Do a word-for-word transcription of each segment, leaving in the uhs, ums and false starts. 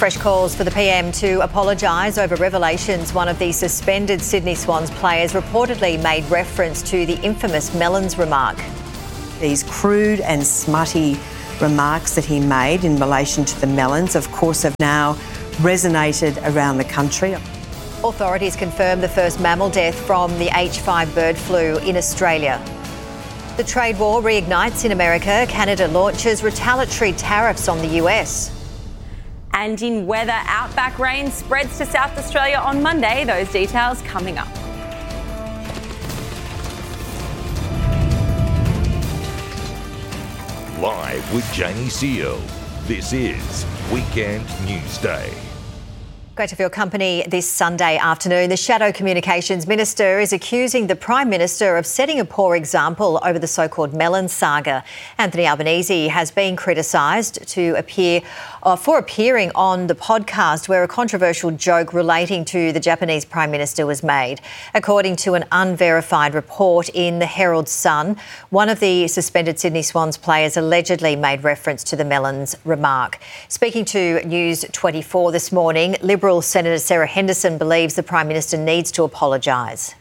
Fresh calls for the P M to apologise over revelations one of the suspended Sydney Swans players reportedly made reference to the infamous Melons remark. These crude and smutty remarks that he made in relation to the Melons, of course, have now resonated around the country. Authorities confirm the first mammal death from the H five bird flu in Australia. The trade war reignites in America. Canada launches retaliatory tariffs on the U S. And in weather, outback rain spreads to South Australia on Monday. Those details coming up. Live with Janie Seal. This is Weekend Newsday. Great to have your company this Sunday afternoon. The Shadow Communications Minister is accusing the Prime Minister of setting a poor example over the so-called Melon saga. Anthony Albanese has been criticised to appear uh, for appearing on the podcast where a controversial joke relating to the Japanese Prime Minister was made. According to an unverified report in the Herald Sun, one of the suspended Sydney Swans players allegedly made reference to the Melons remark. Speaking to News twenty-four this morning, Liberal Senator Sarah Henderson believes the Prime Minister needs to apologise.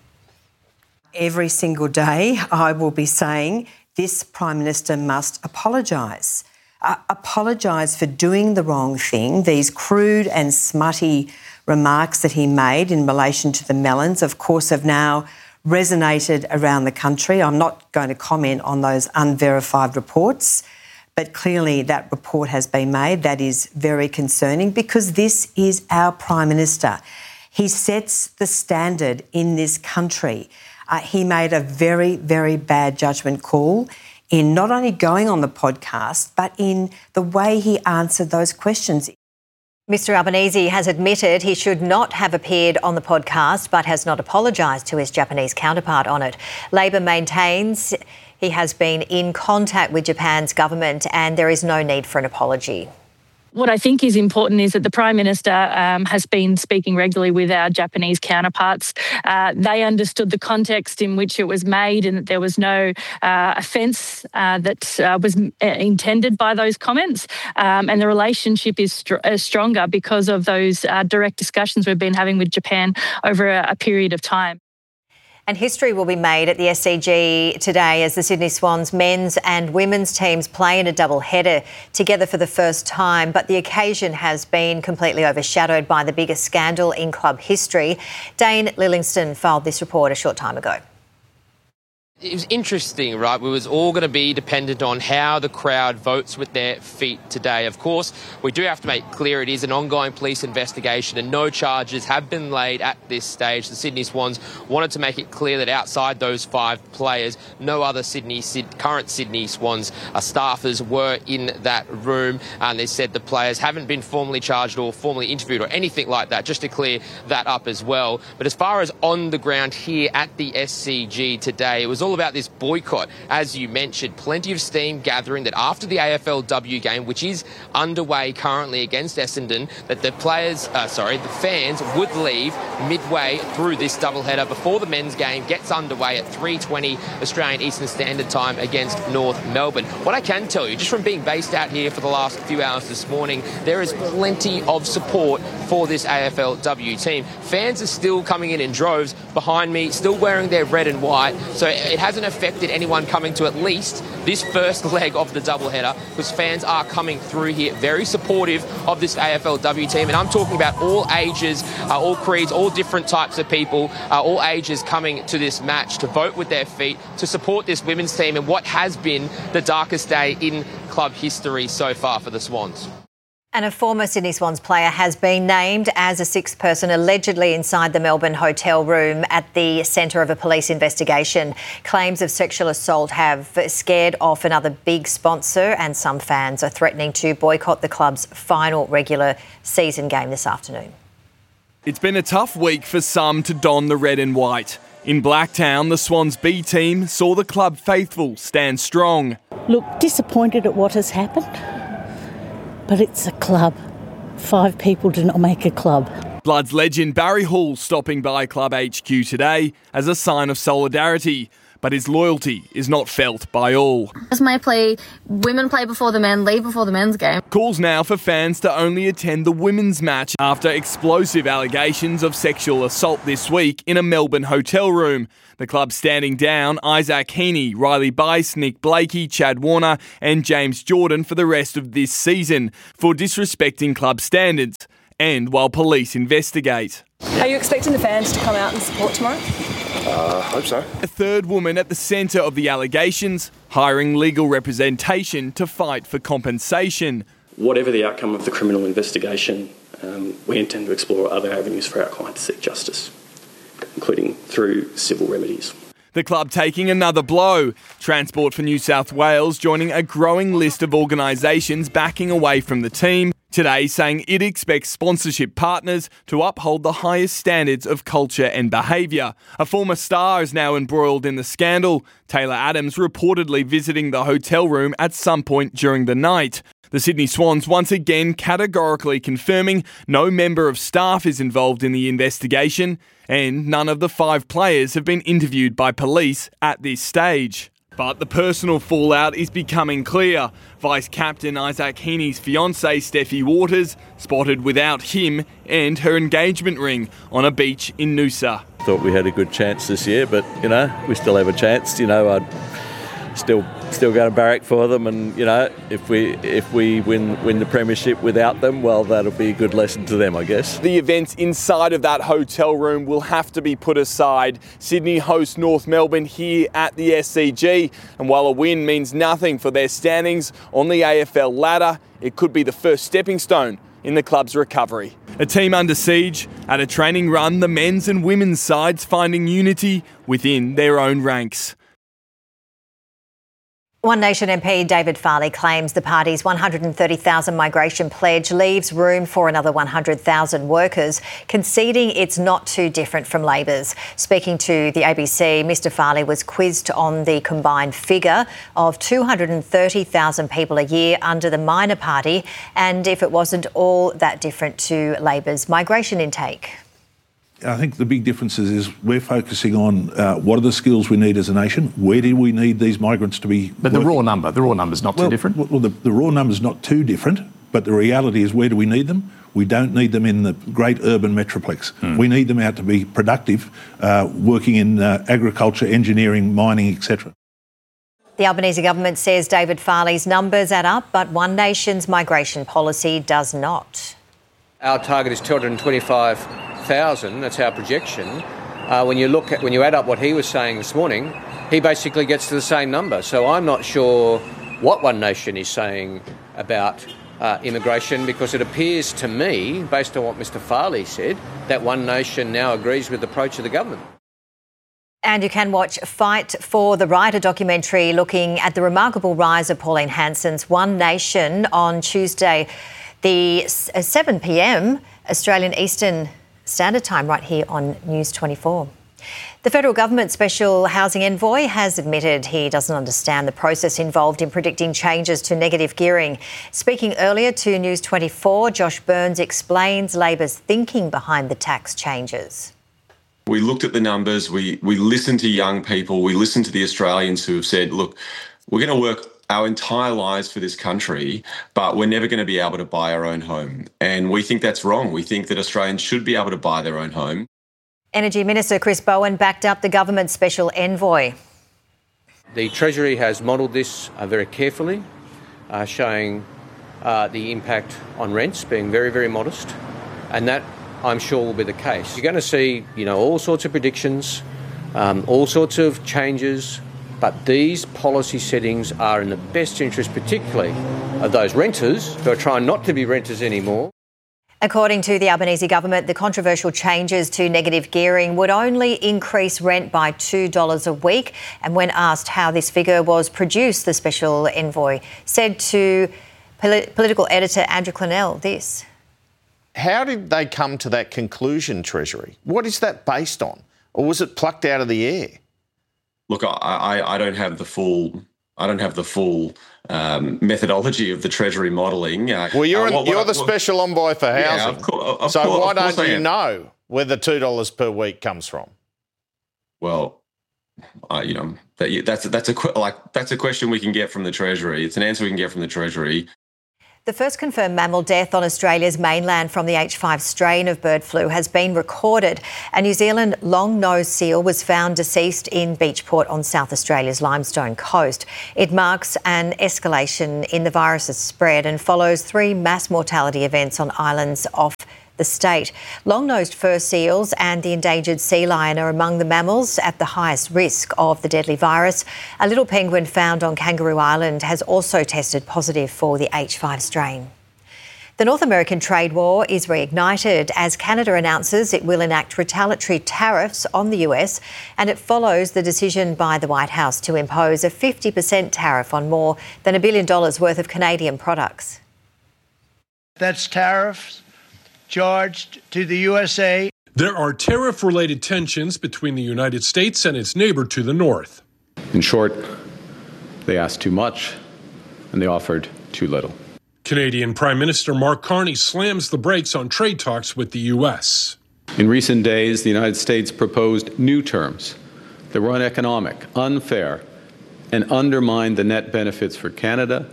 Every single day I will be saying this Prime Minister must apologise. Uh, apologise for doing the wrong thing. These crude and smutty remarks that he made in relation to the Melons, of course, have now resonated around the country. I'm not going to comment on those unverified reports, but clearly that report has been made. That is very concerning because this is our Prime Minister. He sets the standard in this country. Uh, he made a very, very bad judgment call in not only going on the podcast, but in the way he answered those questions. Mister Albanese has admitted he should not have appeared on the podcast, but has not apologised to his Japanese counterpart on it. Labor maintains he has been in contact with Japan's government and there is no need for an apology. What I think is important is that the Prime Minister um, has been speaking regularly with our Japanese counterparts. Uh, they understood the context in which it was made and that there was no uh, offence uh, that uh, was intended by those comments. Um, and the relationship is str- uh, stronger because of those uh, direct discussions we've been having with Japan over a, a period of time. And history will be made at the S C G today as the Sydney Swans men's and women's teams play in a double header together for the first time. But the occasion has been completely overshadowed by the biggest scandal in club history. Dane Lillingston filed this report a short time ago. It was interesting, right? It was all going to be dependent on how the crowd votes with their feet today. Of course, we do have to make clear it is an ongoing police investigation and no charges have been laid at this stage. The Sydney Swans wanted to make it clear that outside those five players, no other Sydney current Sydney Swans uh, staffers were in that room. And they said the players haven't been formally charged or formally interviewed or anything like that, just to clear that up as well. But as far as on the ground here at the S C G today, it was all about this boycott. As you mentioned, plenty of steam gathering that after the A F L W game, which is underway currently against Essendon, that the players, uh, sorry, the fans would leave midway through this doubleheader before the men's game gets underway at three twenty Australian Eastern Standard Time against North Melbourne. What I can tell you, just from being based out here for the last few hours this morning, there is plenty of support for this A F L W team. Fans are still coming in in droves behind me, still wearing their red and white, so it hasn't affected anyone coming to at least this first leg of the doubleheader because fans are coming through here, very supportive of this A F L W team. And I'm talking about all ages, uh, all creeds, all different types of people, uh, all ages coming to this match to vote with their feet, to support this women's team and what has been the darkest day in club history so far for the Swans. And a former Sydney Swans player has been named as a sixth person allegedly inside the Melbourne hotel room at the centre of a police investigation. Claims of sexual assault have scared off another big sponsor and some fans are threatening to boycott the club's final regular season game this afternoon. It's been a tough week for some to don the red and white. In Blacktown, the Swans B team saw the club faithful stand strong. Look, disappointed at what has happened. But it's a club. Five people do not make a club. Bloods legend Barry Hall stopping by Club H Q today as a sign of solidarity. but his loyalty is not felt by all. This may play, women play before the men, leave before the men's game. Calls now for fans to only attend the women's match after explosive allegations of sexual assault this week in a Melbourne hotel room. The club standing down Isaac Heaney, Riley Bice, Nick Blakey, Chad Warner and James Jordan for the rest of this season for disrespecting club standards, and while police investigate. Are you expecting the fans to come out and support tomorrow? Uh, I hope so. A third woman at the centre of the allegations, hiring legal representation to fight for compensation. Whatever the outcome of the criminal investigation, um, we intend to explore other avenues for our client to seek justice, including through civil remedies. The club taking another blow. Transport for New South Wales joining a growing list of organisations backing away from the team, today saying it expects sponsorship partners to uphold the highest standards of culture and behaviour. A former star is now embroiled in the scandal, Taylor Adams reportedly visiting the hotel room at some point during the night. The Sydney Swans once again categorically confirming no member of staff is involved in the investigation, and none of the five players have been interviewed by police at this stage. But the personal fallout is becoming clear. Vice-captain Isaac Heaney's fiancée Steffi Waters spotted without him and her engagement ring on a beach in Noosa. Thought we had a good chance this year, but, you know, we still have a chance. You know, I'd still still going to barrack for them, and, you know, if we if we win win the premiership without them, well, that'll be a good lesson to them, I guess. The events inside of that hotel room will have to be put aside. Sydney host North Melbourne here at the S C G, and while a win means nothing for their standings on the A F L ladder, it could be the first stepping stone in the club's recovery. A team under siege. At a training run, the men's and women's sides finding unity within their own ranks. One Nation M P David Farley claims the party's one hundred thirty thousand migration pledge leaves room for another one hundred thousand workers, conceding it's not too different from Labor's. Speaking to the A B C, Mr Farley was quizzed on the combined figure of two hundred thirty thousand people a year under the minor party and if it wasn't all that different to Labor's migration intake. I think the big difference is, is we're focusing on uh, what are the skills we need as a nation, where do we need these migrants to be But working? the raw number, the raw number's not well, too different? Well, the, the raw number's not too different, but the reality is where do we need them? We don't need them in the great urban metroplex. Mm. We need them out to be productive, uh, working in uh, agriculture, engineering, mining, et cetera. The Albanese government says David Farley's numbers add up, but One Nation's migration policy does not. Our target is two hundred twenty-five thousand, that's our projection. Uh, when you look at, when you add up what he was saying this morning, he basically gets to the same number. So I'm not sure what One Nation is saying about uh, immigration, because it appears to me, based on what Mr Farley said, that One Nation now agrees with the approach of the government. And you can watch Fight for the Right, a documentary looking at the remarkable rise of Pauline Hanson's One Nation on Tuesday, the seven p m Australian Eastern Standard Time, right here on News twenty-four. The federal government special housing envoy has admitted he doesn't understand the process involved in predicting changes to negative gearing. Speaking earlier to News twenty-four, Josh Burns explains Labor's thinking behind the tax changes. We looked at the numbers, we, we listened to young people, we listened to the Australians who have said, look, we're going to work our entire lives for this country, but we're never going to be able to buy our own home. And we think that's wrong. We think that Australians should be able to buy their own home. Energy Minister Chris Bowen backed up the government's special envoy. The Treasury has modelled this uh, very carefully, uh, showing uh, the impact on rents being very, very modest, and that, I'm sure, will be the case. You're going to see, you know, all sorts of predictions, um, all sorts of changes, but these policy settings are in the best interest, particularly of those renters who are trying not to be renters anymore. According to the Albanese government, the controversial changes to negative gearing would only increase rent by two dollars a week. And when asked how this figure was produced, the special envoy said to polit- political editor Andrew Clennell this. How did they come to that conclusion, Treasury? What is that based on? Or was it plucked out of the air? Look, I, I, I don't have the full, I don't have the full um, methodology of the Treasury modelling. Uh, well, you're, uh, an, what, you're what, the what, special envoy for housing. Yeah, of course, of so course, why of course don't I you am. know where the two dollars per week comes from? Well, uh, you know, that, that's that's a like that's a question we can get from the Treasury. It's an answer we can get from the Treasury. The first confirmed mammal death on Australia's mainland from the H five strain of bird flu has been recorded. A New Zealand long-nosed seal was found deceased in Beachport on South Australia's Limestone coast. It marks an escalation in the virus's spread and follows three mass mortality events on islands off the state. Long-nosed fur seals and the endangered sea lion are among the mammals at the highest risk of the deadly virus. A little penguin found on Kangaroo Island has also tested positive for the H five strain. The North American trade war is reignited as Canada announces it will enact retaliatory tariffs on the U S, and it follows the decision by the White House to impose a fifty percent tariff on more than a billion dollars worth of Canadian products. That's tariffs charged to the U S A. There are tariff-related tensions between the United States and its neighbor to the north. In short, they asked too much and they offered too little. Canadian Prime Minister Mark Carney slams the brakes on trade talks with the U S. In recent days, the United States proposed new terms that were uneconomic, unfair, and undermined the net benefits for Canada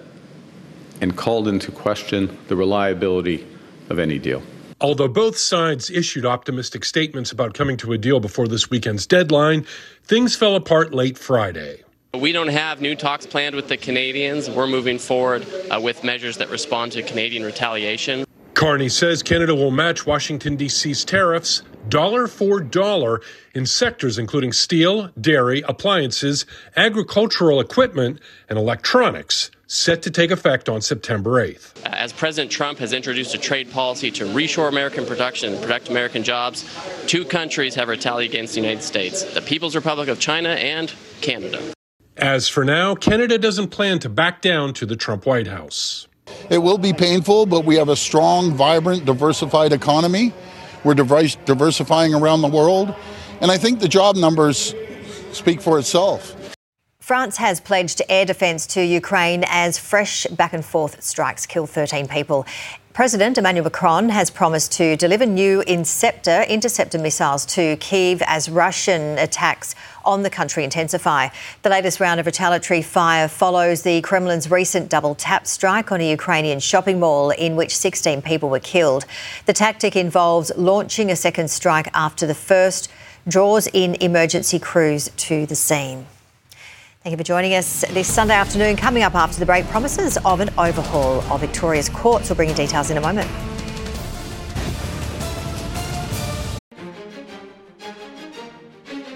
and called into question the reliability of any deal. Although both sides issued optimistic statements about coming to a deal before this weekend's deadline, things fell apart late Friday. We don't have new talks planned with the Canadians. We're moving forward uh, with measures that respond to Canadian retaliation. Carney says Canada will match Washington, D C's tariffs dollar for dollar in sectors including steel, dairy, appliances, agricultural equipment, and electronics, set to take effect on September eighth. As President Trump has introduced a trade policy to reshore American production and protect American jobs, two countries have retaliated against the United States, the People's Republic of China and Canada. As for now, Canada doesn't plan to back down to the Trump White House. It will be painful, but we have a strong, vibrant, diversified economy. We're diverse, diversifying around the world, and I think the job numbers speak for itself. France has pledged air defence to Ukraine as fresh back-and-forth strikes kill thirteen people. President Emmanuel Macron has promised to deliver new Interceptor, interceptor missiles to Kyiv as Russian attacks on the country intensify. The latest round of retaliatory fire follows the Kremlin's recent double-tap strike on a Ukrainian shopping mall in which sixteen people were killed. The tactic involves launching a second strike after the first, draws in emergency crews to the scene. Thank you for joining us this Sunday afternoon. Coming up after the break, promises of an overhaul of Victoria's courts. We'll bring you details in a moment.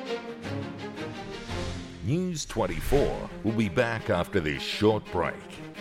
News twenty-four will be back after this short break.